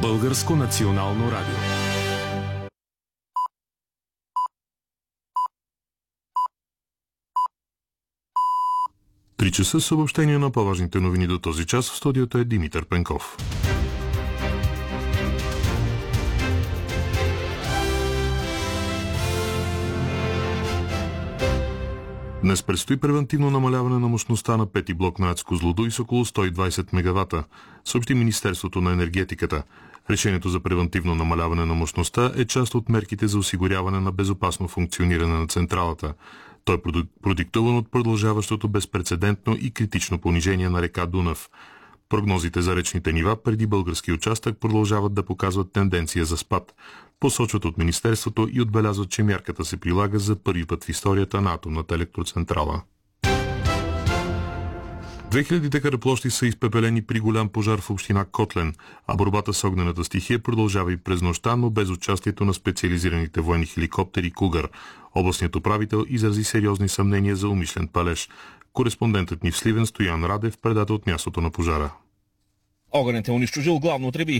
Българско национално радио. Три часа съобщение на по-важните новини до този час. В студиото е Димитър Пенков. Днес предстои превентивно намаляване на мощността на пети блок на АЕЦ Козлодуй с около 120 мегавата, съобщи Министерството на енергетиката. Решението за превентивно намаляване на мощността е част от мерките за осигуряване на безопасно функциониране на централата. Той е продиктуван от продължаващото безпрецедентно и критично понижение на река Дунав. Прогнозите за речните нива преди български участък продължават да показват тенденция за спад. Посочват от Министерството и отбелязват, че мярката се прилага за първи път в историята на атомната електроцентрала. 2000 декара площи са изпепелени при голям пожар в община Котлен, а борбата с огнената стихия продължава и през нощта, но без участието на специализираните военни хеликоптери Кугър. Областният управител изрази сериозни съмнения за умишлен палеж. Кореспондентът ни в Сливен Стоян Радев предаде от мястото на пожара. Огънят е унищожил главно треби